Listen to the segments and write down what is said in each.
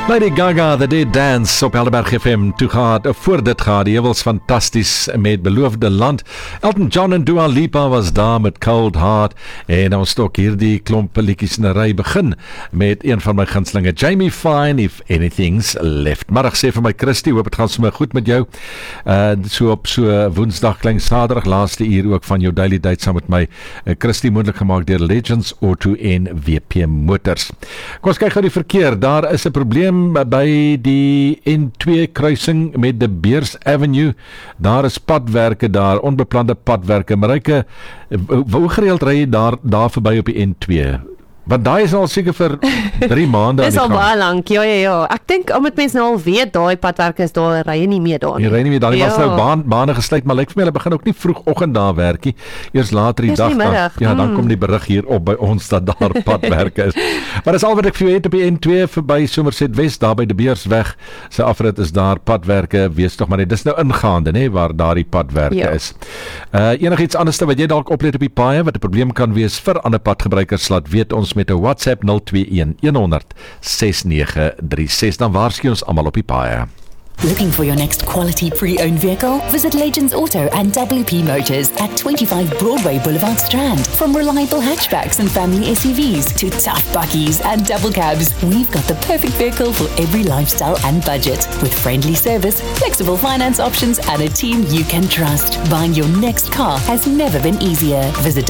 Lady Gaga, The Dead Dance op Helderberg FM toe gaat, voor dit gaat, die was fantasties met Beloofde Land. Elton John en Dua Lipa was daar met Cold Heart en ons stok hier die klomp liedjies in 'n ry begin met een van my gunstelinge, Jamie Fine, If Anything's Left. Maar ek sê vir my Christy, hoop het gaan sommer goed met jou. So op so Woensdag, klein Saterdag, laaste uur ook van jou Daily Date saam met my, Christy, moontlik gemaak deur Legends Auto en WP Motors. Kom ons kyk gou die verkeer, daar is 'n probleem by die N2 kruising met De Beers Avenue. Daar is padwerke daar, onbeplande padwerke. Maryke, hoe gereeld ry jy daar verby op die N2? Want daai is al seker vir 3 maande aan die gang. Dis al baie lank, ja. Ek dink omdat mense nou al weet daai padwerke is daar, ry jy nie meer daar nie. Jy ry nie meer daar nie, was nou bane gesluit, maar lyk vir my hulle begin ook nie vroegoggend daar werk nie. Eers later die dag dan kom die berig hier op by ons dat daar padwerke is. Maar dis al wat ek vir jou het op die N2 verby Somerset West, daar by De Beersweg. Sy afrit is daar padwerke, wees tog maar net. Dis nou ingaande, nê, waar daar die padwerke is. Enigiets anders wat jy dalk oplet op die paaie wat 'n probleem kan wees vir ander padgebruikers, laat weet ons met 'n WhatsApp 021 100 6936, dan waarsku ons almal op die paaie. Looking for your next quality pre-owned vehicle? Visit Legends Auto and WP Motors at 25 Broadway Boulevard Strand. From reliable hatchbacks and family SUVs to tough buckies and double cabs, we've got the perfect vehicle for every lifestyle and budget. With friendly service, flexible finance options and a team you can trust. Buying your next car has never been easier. Visit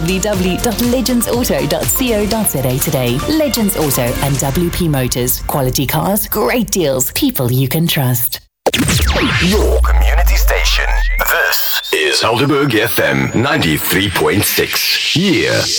www.legendsauto.co.za today. Legends Auto and WP Motors. Quality cars, great deals, people you can trust. Your community station. This is Helderberg FM 93.6. Here